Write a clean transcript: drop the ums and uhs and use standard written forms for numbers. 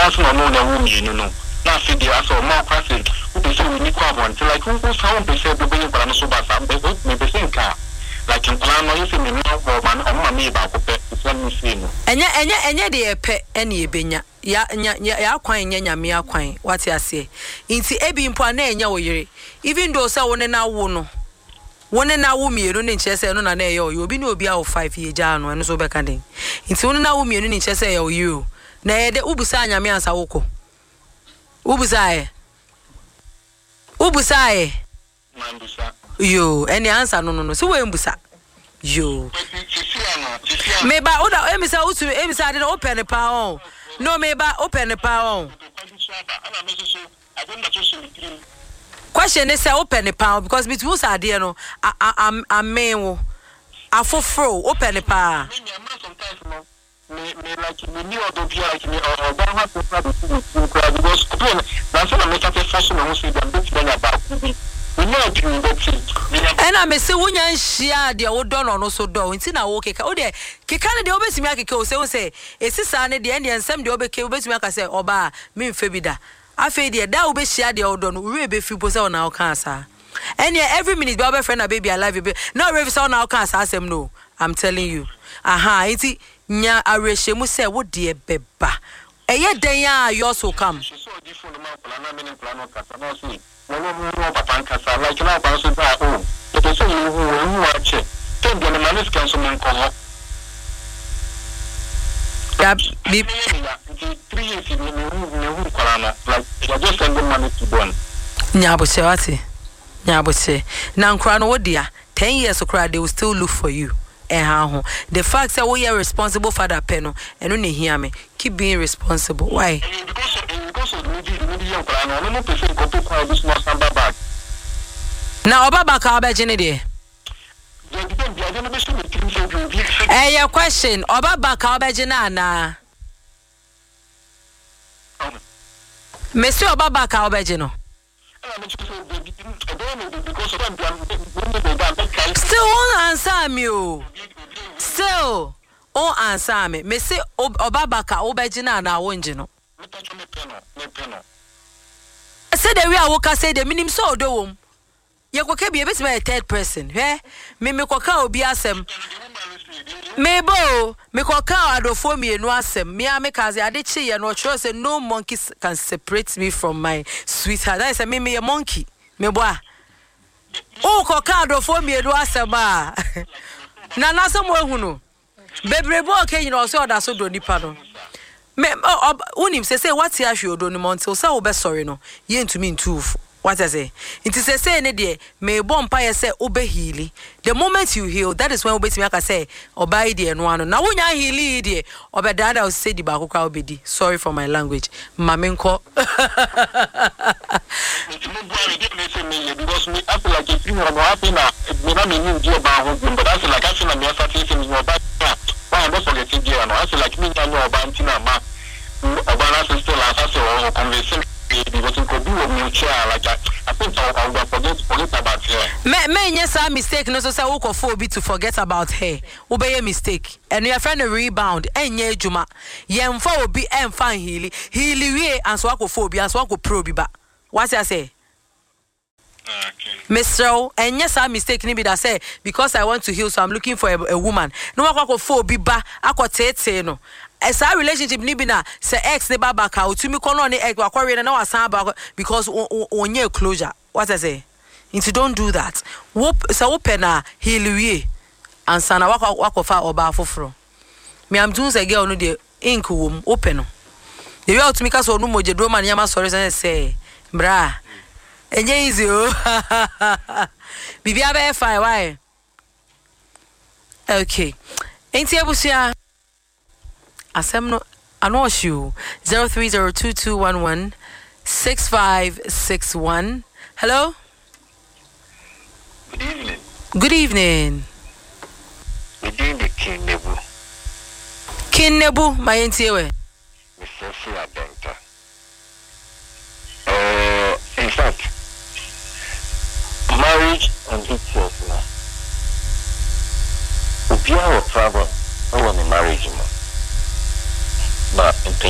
once no woman, you know. Now, see the answer more classic. Who be so unique one? Like, who's how they say the way for so bad, some maybe same car. Like in plan, no, you see me now, man, on my neighbor, let me see. And yet, they pet any benya. Ya quine, mea quine, what I say. Inti ebi impone, yaw, even though so one and now one and now me, you don't chess and on you'll be no be out 5 years, Jan, and so back ending. Into one now me, you chess you. Nay, the Ubusanya me as a woko. Ubusai. You, any answer? No. So, where Busa? You. Maybe order emisa to emisa didn't open the pound. No, maybe open the pound. Question is open the pound because between us are dear no. I'm male. I for fro open the pound. Me like me new or be like me or don't have to because that's what I make a fashion and say them bit about. And I may say when you share the old don or so do it's in a walk oh there kikana the obesi me akeke say esi sane the end and some the obeke obesi me say oba me febida afa there da obeshia the old don we be fi posa on our cancer and every minute be our friend a baby alive be no we say on our cancer asem no I'm telling you aha iti nya arehemu say wo de beba eye den ya yours will come. Like now, the person who watch it, then the man council man call. 3 years in the like just sending money to one. Nyabosewati. Now, Crown, dear, 10 years of cry, they will still look for you. The fact that we are responsible for that penal and only hear me, keep being responsible. Why? Because of now, Baba Jenny. Your question, Baba Jenna. Monsieur Baba Calbagino. Still won't answer me. Still won't answer me. Me say Obabaka Obajina na wonjino. I said the way I woka say the minimum so do. You could be a third person, eh? Me koka obi asem. Mebo, me koka ado for me no asem. Me amekaze adechi ya no trust no monkey can separate me from my sweetheart. That is a me a monkey. Mebo. Oh, koka ado for me no asem ah. Na some hu no. Bebrebo okay, you know so that so do nipa no. Me unim say what ya hwe odo no monte so wo be sorry no. Ye ntumi ntufu. What I say? It is a say, dear, may bomb pie say, obey healy. The moment you heal, that is when obey me, I say, obey dear, no one. Now, when I heal, dear, obey dad, I'll say the Bakuka obedi. Sorry for my language. Mamenko. Because I feel like if you are happy now, we don't need you about him, but I feel like I feel like me, I feel more bad. Why I'm not forgetting you, and I feel like me, I know about Tina, Obama still has a conversation. Because it could be a new chair like that. I think I will forget about her. May yes, a mistake. No, so say Okofobi to forget about her. Obey a mistake. And your friend a rebound. And ye Juma. Yen for be and fine healy. Healy and Swakophobia and Swako probiba. What's I say? Mr. And yes, I mistake me that say because I want to heal, so I'm looking for a woman. No Wakophobia ba. I could say no. As our relationship nibina say ex the babaka to me kono ni ex wakori na wasamba because on your closure. What I say? If you don't do that, whoop so open na healy and sana wako fa oba foforo. Me am doing say girl no de ink wom open no. The way to me kaso no moje do man yama sorry say bra. Enye easy o. Bibi abe fine why? Okay. Enti abusia Asemno Anoshu 030221165661. Hello? Good evening. Good evening. Good evening, King Nebu. King Nebu, my NTW. Mr. Sia Benta. In fact, marriage and itself now. Ubia or travel, I want to marriage more.